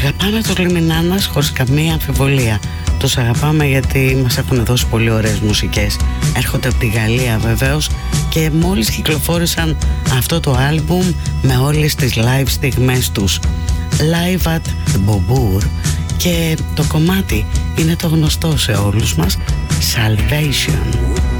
Αγαπάμε τους Λιμινάνας χωρίς καμία αμφιβολία. Τους αγαπάμε γιατί μας έχουν δώσει πολύ ωραίες μουσικές. Έρχονται από τη Γαλλία βεβαίως και μόλις κυκλοφόρησαν αυτό το άλμπουμ με όλες τις live στιγμές τους. Live at the Beaubourg, και το κομμάτι είναι το γνωστό σε όλους μας, Salvation.